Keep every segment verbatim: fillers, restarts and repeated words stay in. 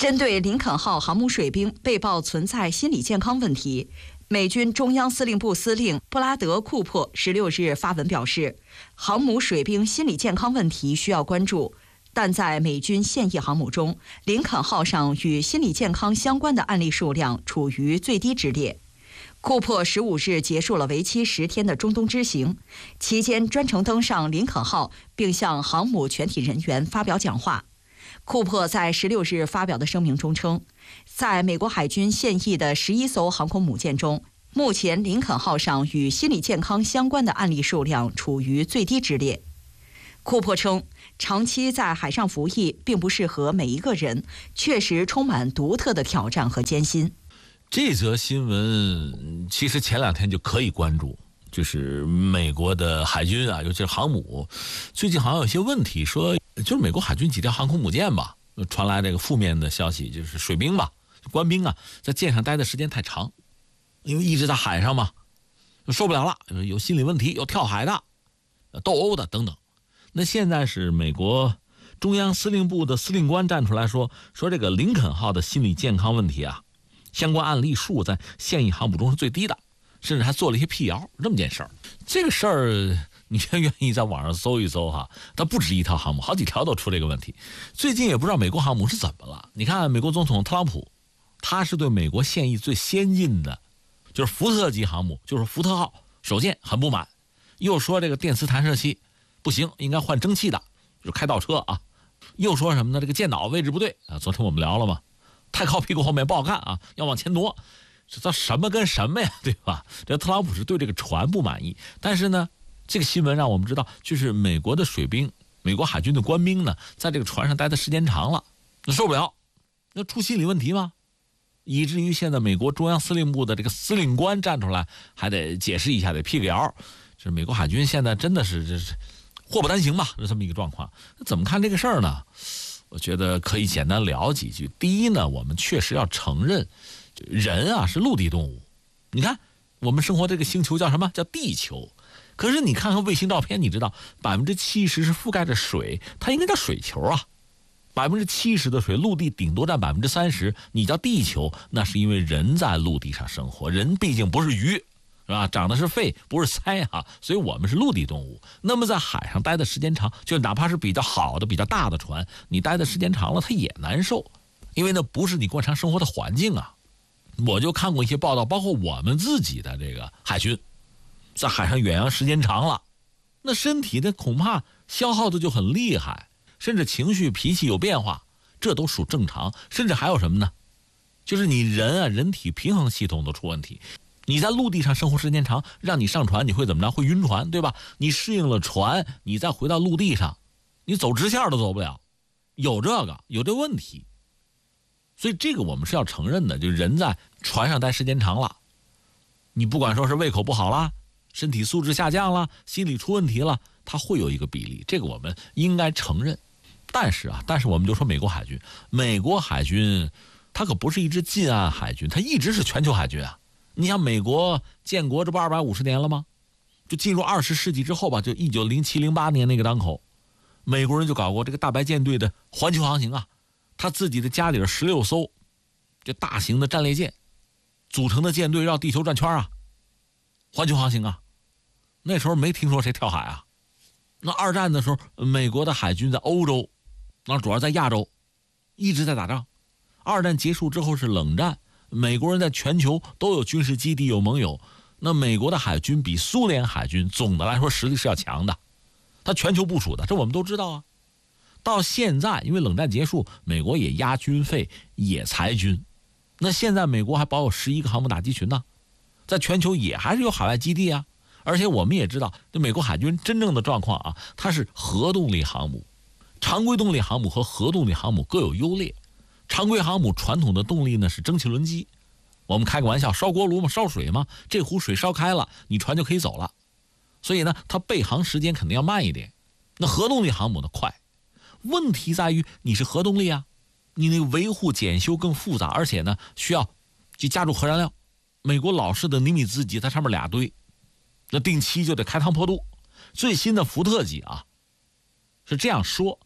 针对林肯号航母水兵被曝存在心理健康问题，美军中央司令部司令布拉德·库珀十六日发文表示，航母水兵心理健康问题需要关注，但在美军现役航母中，林肯号上与心理健康相关的案例数量处于最低之列。库珀十五日结束了为期十天的中东之行，期间专程登上林肯号，并向航母全体人员发表讲话。库珀在十六日发表的声明中称，在美国海军现役的十一艘航空母舰中，目前林肯号上与心理健康相关的案例数量处于最低之列。库珀称，长期在海上服役并不适合每一个人，确实充满独特的挑战和艰辛。 这则新闻其实前两天就可以关注，就是美国的海军啊，尤其是航母，最近好像有些问题，说就是美国海军几条航空母舰吧，传来这个负面的消息，就是水兵吧，官兵啊，在舰上待的时间太长，因为一直在海上嘛，受不了了，有心理问题，有跳海的、斗殴的等等。那现在是美国中央司令部的司令官站出来说，说这个林肯号的心理健康问题啊，相关案例数在现役航母中是最低的，甚至还做了一些辟谣，这么件事儿。这个事儿你愿意在网上搜一搜哈，它不止一条航母，好几条都出这个问题。最近也不知道美国航母是怎么了。你看美国总统特朗普，他是对美国现役最先进的就是福特级航母，就是福特号首舰很不满，又说这个电磁弹射器不行，应该换蒸汽的，就是开倒车啊。又说什么呢？这个舰岛位置不对啊，昨天我们聊了嘛，太靠屁股后面不好看啊，要往前挪。这什么跟什么呀，对吧？这特朗普是对这个船不满意，但是呢，这个新闻让我们知道，就是美国的水兵、美国海军的官兵呢，在这个船上待的时间长了，那受不了，那出心理问题吗？以至于现在美国中央司令部的这个司令官站出来，还得解释一下，得辟个谣。这美国海军现在真的是这是祸不单行吧，是这么一个状况。那怎么看这个事儿呢？我觉得可以简单聊几句。第一呢，我们确实要承认，人啊是陆地动物。你看我们生活这个星球叫什么？叫地球。可是你看看卫星照片，你知道百分之七十是覆盖着水，它应该叫水球啊。百分之七十的水，陆地顶多占百分之三十，你叫地球，那是因为人在陆地上生活，人毕竟不是鱼，是吧？长的是肺，不是鳃啊，所以我们是陆地动物。那么在海上待的时间长，就哪怕是比较好的、比较大的船，你待的时间长了，它也难受，因为那不是你惯常生活的环境啊。我就看过一些报道，包括我们自己的这个海军，在海上远洋时间长了，那身体的恐怕消耗的就很厉害，甚至情绪脾气有变化，这都属正常。甚至还有什么呢？就是你人啊，人体平衡系统都出问题。你在陆地上生活时间长，让你上船，你会怎么着？会晕船，对吧？你适应了船，你再回到陆地上，你走直线都走不了，有这个有这问题。所以这个我们是要承认的，就是人在船上待时间长了，你不管说是胃口不好啦，身体素质下降了，心理出问题了，它会有一个比例，这个我们应该承认。但是啊，但是我们就说美国海军，美国海军它可不是一支近岸海军，它一直是全球海军啊。你像美国建国这不二百五十年了吗？就进入二十世纪之后吧，就一九零七零八年那个当口，美国人就搞过这个大白舰队的环球航行啊，他自己的家里十六艘这大型的战列舰组成的舰队绕地球转圈啊，环球航行啊。那时候没听说谁跳海啊。那二战的时候，美国的海军在欧洲，那主要在亚洲一直在打仗。二战结束之后是冷战，美国人在全球都有军事基地，有盟友。那美国的海军比苏联海军总的来说实力是要强的，它全球部署的，这我们都知道啊。到现在因为冷战结束，美国也压军费也裁军，那现在美国还保有十一个航母打击群呢，在全球也还是有海外基地啊。而且我们也知道，这美国海军真正的状况啊，它是核动力航母。常规动力航母和核动力航母各有优劣。常规航母传统的动力呢是蒸汽轮机，我们开个玩笑，烧锅炉嘛，烧水嘛，这壶水烧开了，你船就可以走了。所以呢，它备航时间肯定要慢一点。那核动力航母呢快，问题在于你是核动力啊，你那个维护检修更复杂，而且呢需要去加注核燃料。美国老式的尼米兹级它上面俩堆，那定期就得开膛破肚。最新的福特级啊是这样说，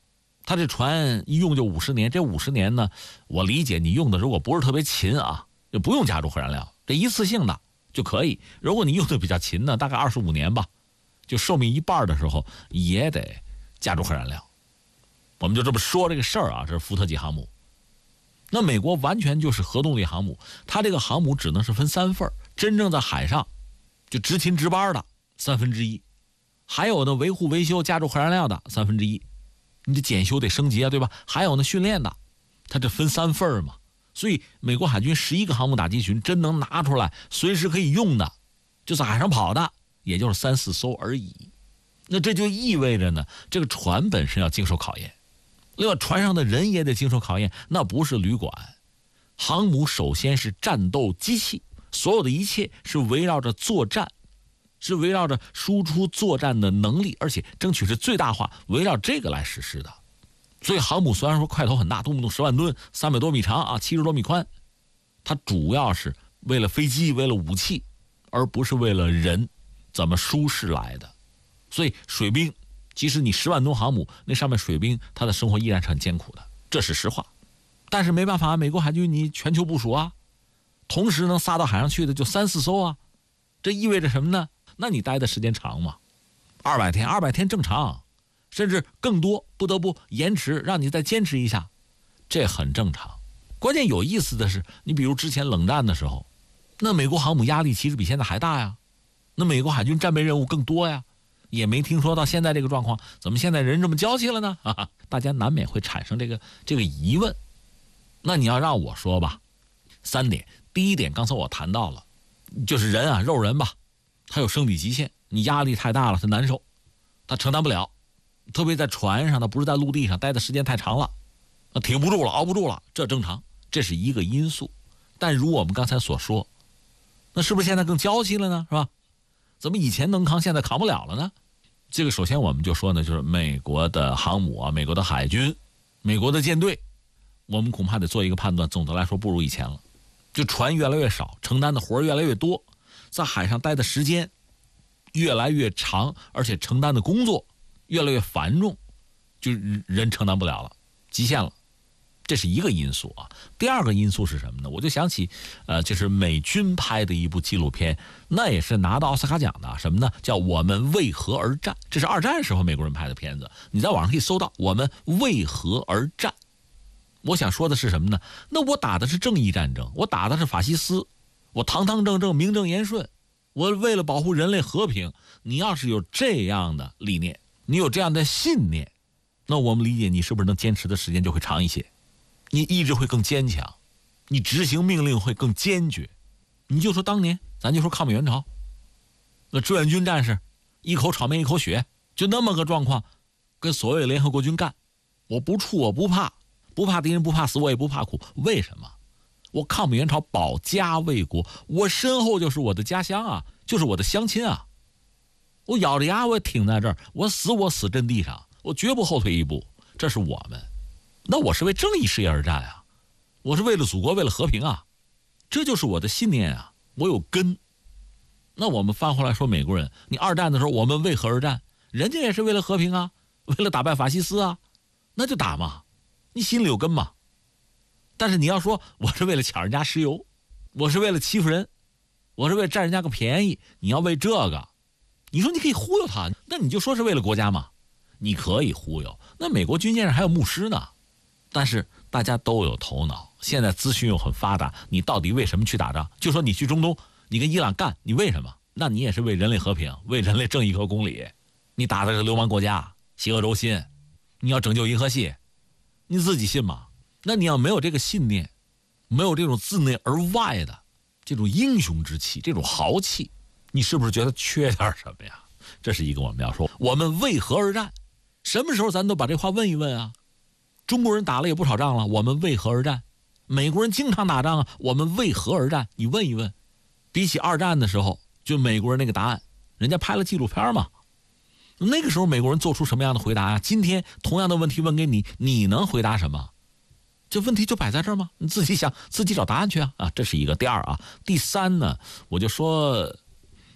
他这船一用就五十年，这五十年呢，我理解你用的如果不是特别勤啊，就不用加注核燃料，这一次性的就可以。如果你用的比较勤呢，大概二十五年吧，就寿命一半的时候也得加注核燃料。我们就这么说这个事儿啊，这是福特级航母。那美国完全就是核动力航母，它这个航母只能是分三份，真正在海上就执勤值班的三分之一，还有呢维护维修加注核燃料的三分之一，你这检修得升级啊，对吧？还有呢训练的，它这分三份嘛。所以美国海军十一个航母打击群真能拿出来随时可以用的，就在海上跑的也就是三四艘而已。那这就意味着呢，这个船本身要经受考验，另外船上的人也得经受考验。那不是旅馆，航母首先是战斗机器，所有的一切是围绕着作战，是围绕着输出作战的能力，而且争取是最大化，围绕这个来实施的。所以航母虽然说块头很大，动不动十万吨，三百多米长啊，七十多米宽，它主要是为了飞机，为了武器，而不是为了人怎么舒适来的。所以水兵，即使你十万吨航母，那上面水兵他的生活依然是很艰苦的，这是实话。但是没办法，美国海军你全球部署啊，同时能撒到海上去的就三四艘啊，这意味着什么呢？那你待的时间长嘛，二百天，二百天正常，甚至更多，不得不延迟，让你再坚持一下，这很正常。关键有意思的是，你比如之前冷战的时候，那美国航母压力其实比现在还大呀，那美国海军战备任务更多呀，也没听说到现在这个状况，怎么现在人这么娇气了呢？哈哈，大家难免会产生这个这个疑问。那你要让我说吧，三点。第一点，刚才我谈到了，就是人啊，肉人吧，他有生理极限，你压力太大了，他难受，他承担不了。特别在船上，他不是在陆地上待的时间太长了，挺不住了，熬不住了，这正常，这是一个因素。但如我们刚才所说，那是不是现在更娇气了呢？是吧？怎么以前能扛，现在扛不了了呢？这个首先我们就说呢，就是美国的航母啊，美国的海军，美国的舰队，我们恐怕得做一个判断，总的来说不如以前了。就船越来越少，承担的活越来越多，在海上待的时间越来越长，而且承担的工作越来越繁重，就人承担不了了，极限了，这是一个因素啊。第二个因素是什么呢？我就想起，呃，就是美军拍的一部纪录片，那也是拿到奥斯卡奖的，什么呢？叫《我们为何而战》，这是二战时候美国人拍的片子，你在网上可以搜到《我们为何而战》。我想说的是什么呢？那我打的是正义战争，我打的是法西斯，我堂堂正正，名正言顺，我为了保护人类和平。你要是有这样的理念，你有这样的信念，那我们理解你是不是能坚持的时间就会长一些，你意志会更坚强，你执行命令会更坚决。你就说当年咱就说抗美援朝，那志愿军战士一口炒面一口血，就那么个状况，跟所谓联合国军干，我不怵，我不怕，不怕敌人，不怕死，我也不怕苦。为什么？我抗美援朝，保家卫国，我身后就是我的家乡啊，就是我的乡亲啊，我咬着牙我也挺在这儿，我死我死阵地上，我绝不后退一步。这是我们，那我是为正义事业而战啊，我是为了祖国，为了和平啊，这就是我的信念啊，我有根。那我们翻回来说美国人，你二战的时候我们为何而战？人家也是为了和平啊，为了打败法西斯啊，那就打嘛，你心里有根嘛。但是你要说我是为了抢人家石油，我是为了欺负人，我是为了占人家个便宜，你要为这个，你说你可以忽悠他，那你就说是为了国家嘛，你可以忽悠。那美国军舰上还有牧师呢，但是大家都有头脑，现在资讯又很发达，你到底为什么去打仗？就说你去中东，你跟伊朗干，你为什么？那你也是为人类和平，为人类正义和公理。你打的是流氓国家，邪恶轴心，你要拯救银河系，你自己信吗？那你要没有这个信念，没有这种自内而外的这种英雄之气，这种豪气，你是不是觉得缺点什么呀？这是一个我们要说，我们为何而战？什么时候咱都把这话问一问啊？中国人打了也不少仗了，我们为何而战？美国人经常打仗啊，我们为何而战？你问一问。比起二战的时候，就美国人那个答案，人家拍了纪录片嘛，那个时候美国人做出什么样的回答啊？今天同样的问题问给你，你能回答什么？这问题就摆在这儿吗？你自己想，自己找答案去啊！啊，这是一个。第二啊，第三呢，我就说，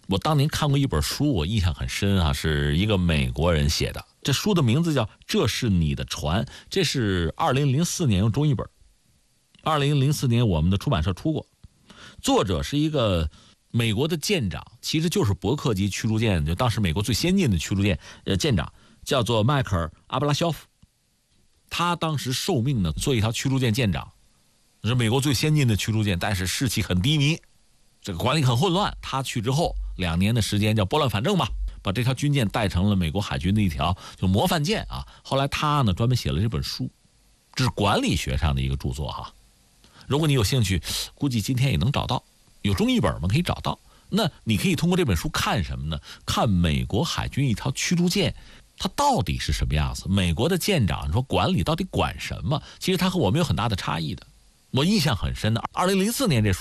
我当年看过一本书，我印象很深啊，是一个美国人写的。这书的名字叫《这是你的船》，这是二零零四年用中译本，二零零四年我们的出版社出过。作者是一个美国的舰长，其实就是伯克级驱逐舰，就当时美国最先进的驱逐舰呃舰长，叫做迈克尔·阿布拉肖夫。他当时受命呢做一条驱逐舰舰长，是美国最先进的驱逐舰，但是士气很低迷，这个管理很混乱。他去之后两年的时间叫拨乱反正吧，把这条军舰带成了美国海军的一条就模范舰啊。后来他呢专门写了这本书，这是管理学上的一个著作哈。如果你有兴趣，估计今天也能找到，有中译本吗？可以找到。那你可以通过这本书看什么呢？看美国海军一条驱逐舰它到底是什么样子？美国的舰长你说管理到底管什么？其实它和我们有很大的差异的。我印象很深的，二零零四年这书